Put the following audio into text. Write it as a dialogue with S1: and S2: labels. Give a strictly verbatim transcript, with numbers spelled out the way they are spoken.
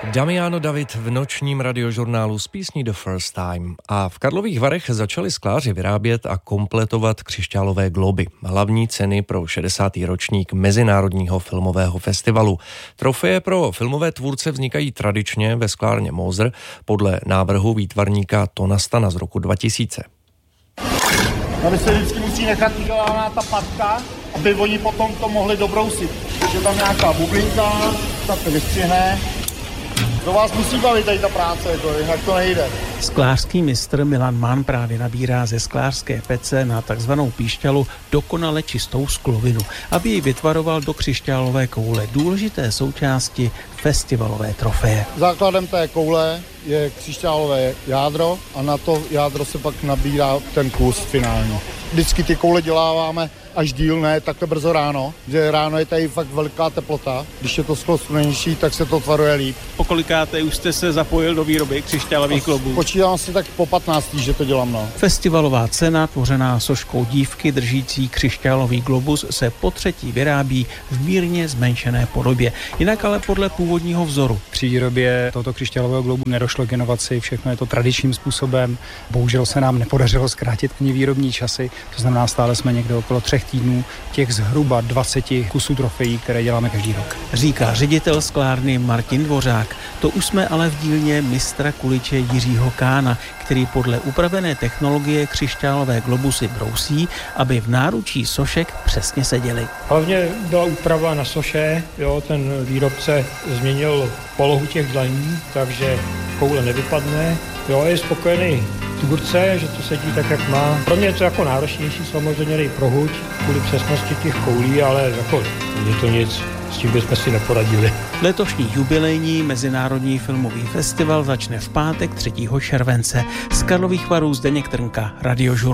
S1: Damiano David v nočním radiožurnálu s písní The First Time. A v Karlových Varech začali skláři vyrábět a kompletovat křišťálové globy. Hlavní ceny pro šedesátý ročník Mezinárodního filmového festivalu. Trofeje pro filmové tvůrce vznikají tradičně ve sklárně Moser podle návrhu výtvarníka Tona Stana z roku dva tisíce.
S2: Tady se vždycky musí nechat udělána ta patka, aby oni potom to mohli dobrousit. Je tam nějaká bublinka, tak to vystřihne. To vás musí bavit tady ta práce, jako, jinak to nejde.
S3: Sklářský mistr Milan Mann právě nabírá ze sklářské pece na takzvanou píšťalu dokonale čistou sklovinu, aby ji vytvaroval do křišťálové koule, důležité součásti festivalové trofeje.
S2: Základem té koule je křišťálové jádro a na to jádro se pak nabírá ten kus finální. Vždycky ty koule děláváme až díl, ne takhle brzo ráno, že ráno je tady fakt veliká teplota. Když je to sklo studenější, tak se to tvaruje líp.
S3: Pokolikáte už jste se zapojil do výroby křišťálových globů?
S2: Počítám si tak po patnáctý, že to dělám, no.
S3: Festivalová cena, tvořená soškou dívky držící křišťálový globus, se po třetí vyrábí v mírně zmenšené podobě. Jinak ale podle původního vzoru.
S4: Při výrobě tohoto křišťálového globu nedošlo k inovaci, všechno je to tradičním způsobem. Bohužel se nám nepodařilo zkrátit ani výrobní časy, to znamená, stále jsme někde okolo třech týdnů těch zhruba dvaceti kusů trofejí, které děláme každý rok.
S3: Říká ředitel sklárny Martin Dvořák. To už jsme ale v dílně mistra kuliče Jiřího Kána, který podle upravené technologie křišťálové globusy brousí, aby v náručí sošek přesně seděly.
S5: Hlavně byla úprava na soše, jo, ten výrobce změnil polohu těch dlaní, takže koule nevypadne. Jo, je spokojený tvůrce, že to sedí tak, jak má. Pro mě je to jako náročnější, samozřejmě dej prohuť kvůli přesnosti těch koulí, ale jako je to nic, s tím bychom si neporadili.
S3: Letošní jubilejní Mezinárodní filmový festival začne v pátek třetího července. Z Karlových Varů Zdeněk Trnka, Radiožur.